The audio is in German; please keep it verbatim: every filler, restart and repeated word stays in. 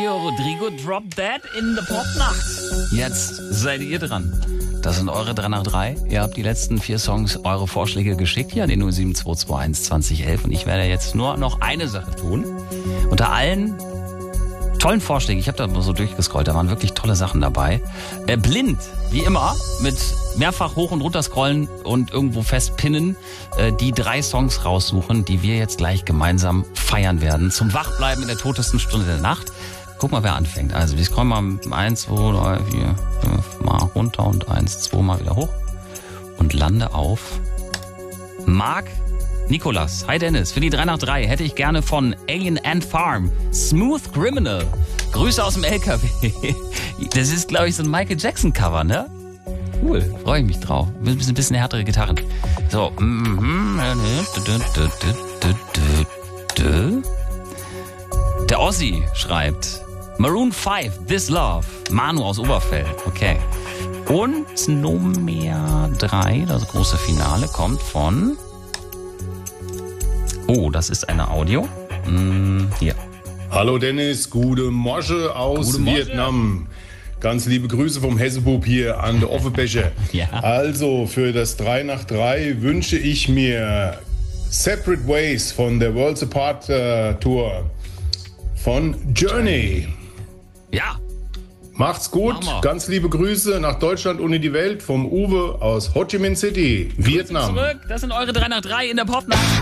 Olivia Rodrigo, Drop Dead in the Popnacht. Jetzt seid ihr dran. Das sind eure drei nach drei. Ihr habt die letzten vier Songs, eure Vorschläge geschickt hier an den null sieben zwei zwei eins zwanzig elf. Und ich werde jetzt nur noch eine Sache tun. Unter allen tollen Vorschlägen, ich habe da so durchgescrollt, da waren wirklich tolle Sachen dabei. Äh, blind, wie immer, mit mehrfach hoch und runter scrollen und irgendwo festpinnen, äh, die drei Songs raussuchen, die wir jetzt gleich gemeinsam feiern werden. Zum Wachbleiben in der totesten Stunde der Nacht. Guck mal, wer anfängt. Also wir scrollen mal eins, zwei, drei, vier, fünf mal runter und eins, zwei mal wieder hoch. Und lande auf Marc Nikolas. Hi Dennis, für die drei nach drei hätte ich gerne von Alien Ant Farm Smooth Criminal. Grüße aus dem L K W. Das ist, glaube ich, so ein Michael Jackson Cover, ne? Cool, freue ich mich drauf. Ein bisschen, bisschen härtere Gitarren. So. Der Ossi schreibt Maroon fünf, This Love. Manu aus Oberfell. Okay. Und Nummer drei, das große Finale, kommt von... Oh, das ist eine Audio. Hm, hier. Hallo Dennis, gute Mosche aus Gute Mosche. Vietnam. Ganz liebe Grüße vom Hessebub hier an der Offenbecher. Ja. Also für das drei nach drei wünsche ich mir Separate Ways von der Worlds Apart äh, Tour von Journey. Ja. Macht's gut, Machen wir. ganz liebe Grüße nach Deutschland und in die Welt vom Uwe aus Ho Chi Minh City, Vietnam. Zurück, das sind eure drei nach drei in der Popnacht.